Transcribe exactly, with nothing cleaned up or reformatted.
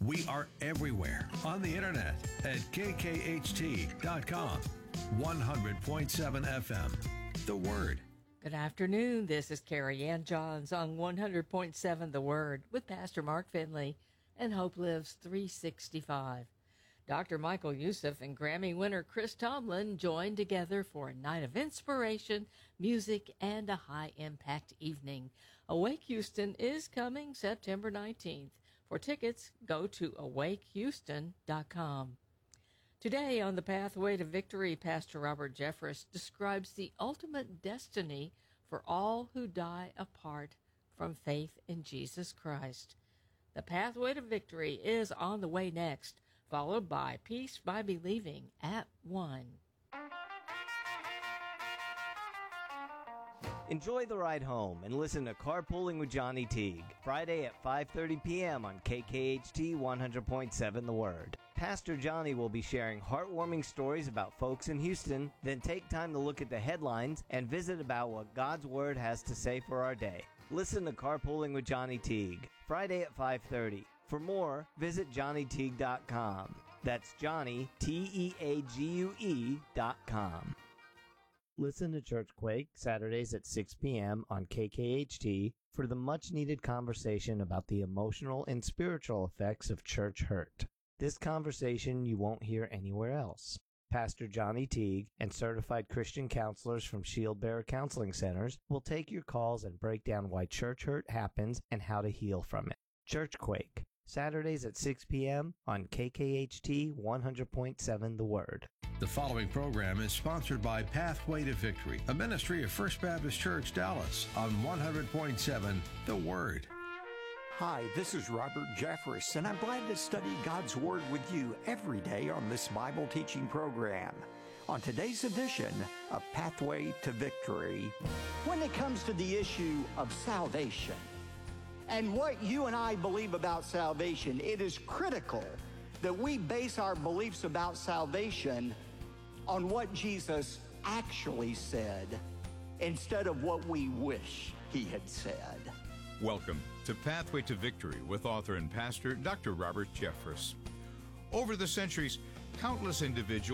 We are everywhere on the internet at K K H T dot com. one hundred point seven F M. The Word. Good afternoon. This is Carrie Ann Johns on one hundred point seven The Word with Pastor Mark Finley and Hope Lives three sixty-five. Doctor Michael Youssef and Grammy winner Chris Tomlin joined together for a night of inspiration, music, and a high-impact evening. Awake Houston is coming September nineteenth. For tickets, go to awake houston dot com. Today on The Pathway to Victory, Pastor Robert Jeffress describes the ultimate destiny for all who die apart from faith in Jesus Christ. The Pathway to Victory is on the way next, followed by Peace by Believing at one. Enjoy the ride home and listen to Carpooling with Johnny Teague, Friday at five thirty p.m. on K K H T one hundred point seven The Word. Pastor Johnny will be sharing heartwarming stories about folks in Houston, then take time to look at the headlines and visit about what God's Word has to say for our day. Listen to Carpooling with Johnny Teague, Friday at five thirty. For more, visit johnny teague dot com. That's Johnny, T E A G U E dot com. Listen to Church Quake Saturdays at six p.m. on K K H T for the much-needed conversation about the emotional and spiritual effects of church hurt. This conversation you won't hear anywhere else. Pastor Johnny Teague and certified Christian counselors from Shield Bearer Counseling Centers will take your calls and break down why church hurt happens and how to heal from it. Church Quake, Saturdays at six p.m. on K K H T one hundred point seven The Word. The following program is sponsored by Pathway to Victory, a ministry of First Baptist Church, Dallas, on one hundred point seven The Word. Hi, this is Robert Jeffress, and I'm glad to study God's Word with you every day on this Bible teaching program. On today's edition of Pathway to Victory, when it comes to the issue of salvation and what you and I believe about salvation, it is critical that we base our beliefs about salvation on what Jesus actually said instead of what we wish he had said. Welcome to Pathway to Victory with author and pastor Doctor Robert Jeffress. Over the centuries, countless individuals